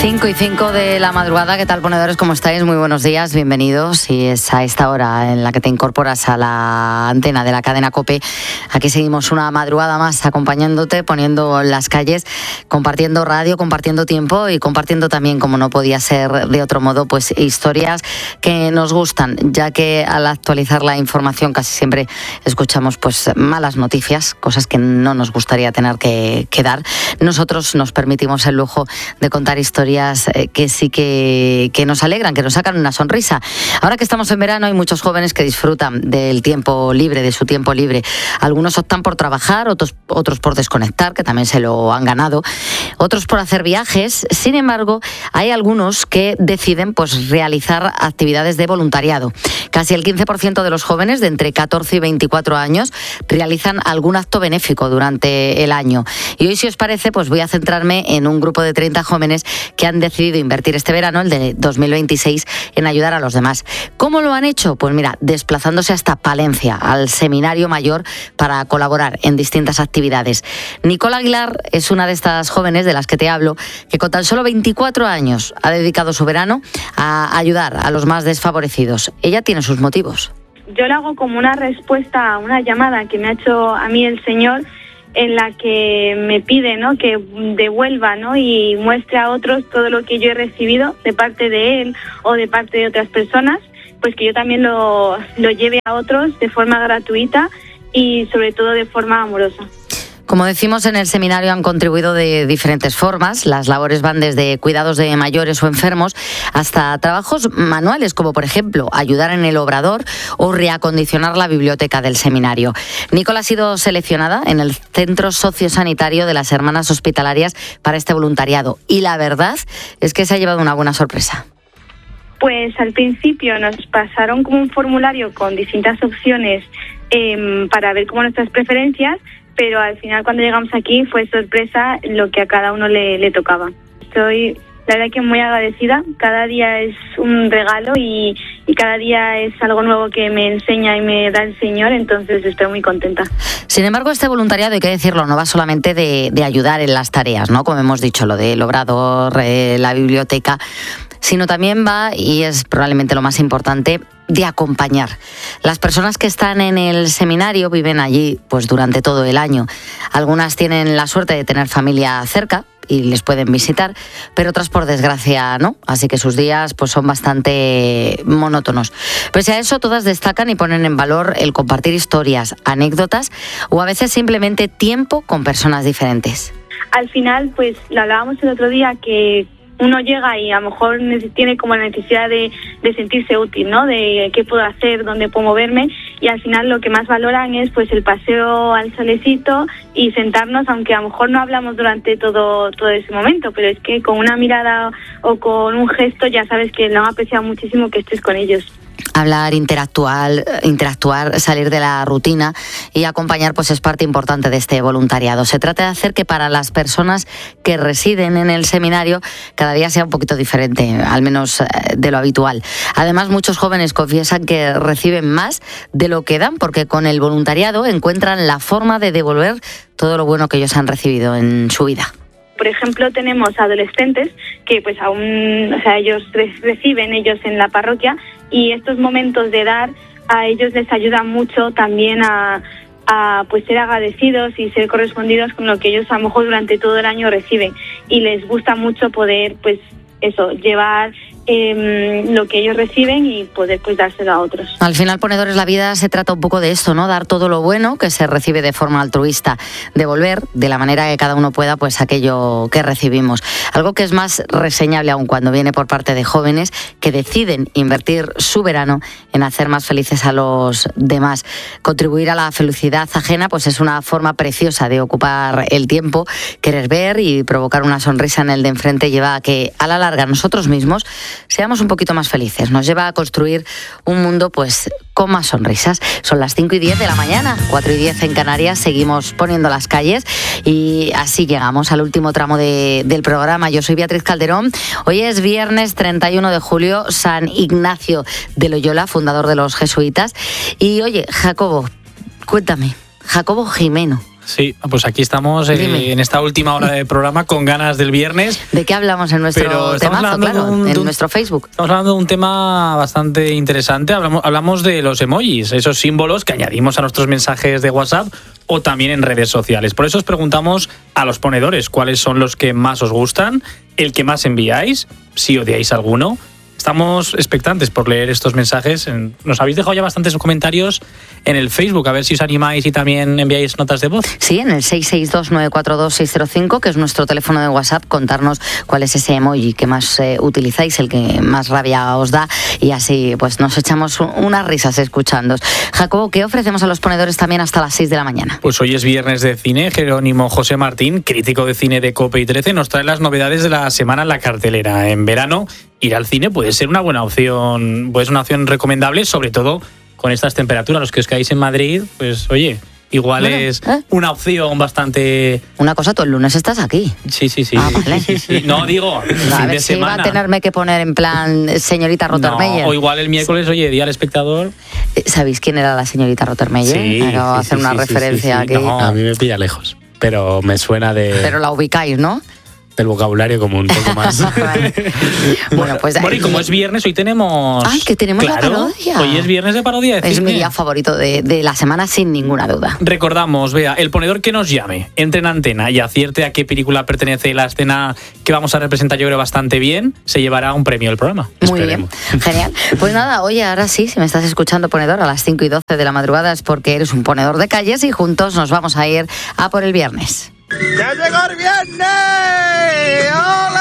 5:05 de la madrugada. ¿Qué tal, ponedores? ¿Cómo estáis? Muy buenos días, bienvenidos. Y es a esta hora en la que te incorporas a la antena de la cadena COPE. Aquí seguimos una madrugada más acompañándote, poniendo las calles, compartiendo radio, compartiendo tiempo y compartiendo también, como no podía ser de otro modo, pues historias que nos gustan, ya que al actualizar la información casi siempre escuchamos pues malas noticias, cosas que no nos gustaría tener que dar. Nosotros nos permitimos el lujo de contar historias que sí que nos alegran, que nos sacan una sonrisa. Ahora que estamos en verano hay muchos jóvenes que disfrutan del tiempo libre, de su tiempo libre. Algunos optan por trabajar, otros por desconectar, que también se lo han ganado, otros por hacer viajes. Sin embargo, hay algunos que deciden pues realizar actividades de voluntariado. Casi el 15% de los jóvenes de entre 14 y 24 años realizan algún acto benéfico durante el año. Y hoy, si os parece, pues voy a centrarme en un grupo de 30 jóvenes que han decidido invertir este verano, el de 2026, en ayudar a los demás. ¿Cómo lo han hecho? Pues mira, desplazándose hasta Palencia, al Seminario Mayor, para colaborar en distintas actividades. Nicole Aguilar es una de estas jóvenes de las que te hablo, que con tan solo 24 años ha dedicado su verano a ayudar a los más desfavorecidos. Ella tiene sus motivos. Yo lo hago como una respuesta a una llamada que me ha hecho a mí el Señor, en la que me pide, ¿no?, que devuelva, ¿no?, y muestre a otros todo lo que yo he recibido de parte de Él o de parte de otras personas, pues que yo también lo lleve a otros de forma gratuita y sobre todo de forma amorosa. Como decimos, en el seminario han contribuido de diferentes formas. Las labores van desde cuidados de mayores o enfermos hasta trabajos manuales, como por ejemplo ayudar en el obrador o reacondicionar la biblioteca del seminario. Nicole ha sido seleccionada en el Centro Sociosanitario de las Hermanas Hospitalarias para este voluntariado y la verdad es que se ha llevado una buena sorpresa. Pues al principio nos pasaron como un formulario con distintas opciones para ver como nuestras preferencias, pero al final cuando llegamos aquí fue sorpresa lo que a cada uno le tocaba. Estoy, la verdad, que muy agradecida. Cada día es un regalo y cada día es algo nuevo que me enseña y me da el Señor, entonces estoy muy contenta. Sin embargo, este voluntariado, hay que decirlo, no va solamente de ayudar en las tareas, ¿no?, como hemos dicho, lo del obrador, la biblioteca, sino también va, y es probablemente lo más importante, de acompañar. Las personas que están en el seminario viven allí pues durante todo el año. Algunas tienen la suerte de tener familia cerca y les pueden visitar, pero otras por desgracia no, así que sus días pues son bastante monótonos. Pese a eso, todas destacan y ponen en valor el compartir historias, anécdotas o a veces simplemente tiempo con personas diferentes. Al final, pues lo hablábamos el otro día, que uno llega y a lo mejor tiene como la necesidad de sentirse útil, ¿no?, de qué puedo hacer, dónde puedo moverme, y al final lo que más valoran es pues el paseo al solecito y sentarnos, aunque a lo mejor no hablamos durante todo ese momento, pero es que con una mirada o con un gesto ya sabes que lo han apreciado muchísimo que estés con ellos. Hablar, interactuar, salir de la rutina y acompañar pues es parte importante de este voluntariado. Se trata de hacer que para las personas que residen en el seminario cada día sea un poquito diferente, al menos de lo habitual. Además, muchos jóvenes confiesan que reciben más de lo que dan, porque con el voluntariado encuentran la forma de devolver todo lo bueno que ellos han recibido en su vida. Por ejemplo, tenemos adolescentes que pues aún, ellos reciben ellos en la parroquia, y estos momentos de dar a ellos les ayudan mucho también a pues ser agradecidos y ser correspondidos con lo que ellos a lo mejor durante todo el año reciben, y les gusta mucho poder pues eso, llevar lo que ellos reciben y poder pues dárselo a otros. Al final, ponedores, la vida se trata un poco de esto, ¿no? Dar todo lo bueno que se recibe de forma altruista, devolver de la manera que cada uno pueda pues aquello que recibimos. Algo que es más reseñable aún cuando viene por parte de jóvenes que deciden invertir su verano en hacer más felices a los demás. Contribuir a la felicidad ajena pues es una forma preciosa de ocupar el tiempo. Querer ver y provocar una sonrisa en el de enfrente lleva a que a la larga nosotros mismos seamos un poquito más felices. Nos lleva a construir un mundo pues con más sonrisas. Son las 5:10 de la mañana, 4:10 en Canarias. Seguimos poniendo las calles y así llegamos al último tramo del programa. Yo soy Beatriz Calderón. Hoy es viernes 31 de julio, San Ignacio de Loyola, fundador de los jesuitas. Y oye, Jacobo, cuéntame, Jacobo Jimeno, Sí, pues aquí estamos en esta última hora de programa con ganas del viernes. ¿De qué hablamos en nuestro temazo, en nuestro Facebook? Estamos hablando de un tema bastante interesante. Hablamos de los emojis, esos símbolos que añadimos a nuestros mensajes de WhatsApp o también en redes sociales. Por eso os preguntamos a los ponedores cuáles son los que más os gustan, el que más enviáis, si odiáis alguno. Estamos expectantes por leer estos mensajes. Nos habéis dejado ya bastantes comentarios en el Facebook. A ver si os animáis y también enviáis notas de voz. Sí, en el 662-942-605, que es nuestro teléfono de WhatsApp, contarnos cuál es ese emoji que más utilizáis, el que más rabia os da, y así pues nos echamos unas risas escuchándoos. Jacobo, ¿qué ofrecemos a los ponedores también hasta las 6 de la mañana? Pues hoy es viernes de cine. Jerónimo José Martín, crítico de cine de COPE y 13, nos trae las novedades de la semana en la cartelera. En verano, ir al cine puede ser una buena opción, pues una opción recomendable, sobre todo con estas temperaturas. Los que os quedáis en Madrid, pues oye, igual es una opción bastante... Una cosa, tú el lunes estás aquí. Sí. Ah, vale. Sí. No, digo, a ver si va a tenerme que poner en plan señorita Rottermeier. No, o igual el miércoles, oye, día al espectador. ¿Sabéis quién era la señorita Rottermeier? Sí. Quiero hacer una referencia aquí. No, a mí me pilla lejos, pero me suena de... Pero la ubicáis, ¿no? Del vocabulario como un poco más. Bueno, pues... Bueno, y como es viernes, hoy tenemos... ¡Ay, que tenemos la parodia! Hoy es viernes de parodia de Es cine. mi día favorito de la semana, sin ninguna duda. Recordamos, vea, el ponedor que nos llame, entre en antena y acierte a qué película pertenece la escena que vamos a representar, yo creo, bastante bien, se llevará un premio del programa. Muy bien, genial. Pues nada, oye, ahora sí, si me estás escuchando, ponedor, a las 5 y 12 de la madrugada es porque eres un ponedor de calles y juntos nos vamos a ir a por el viernes. ¡Ya llegó el viernes! ¡Hola!